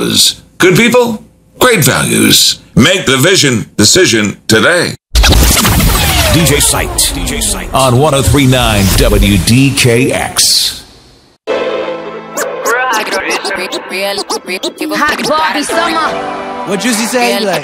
shows. Good people, great values. Make the vision decision today. DJ Sight on 103.9 WDKX. Hot Bobby Summer. What Juicy say? Like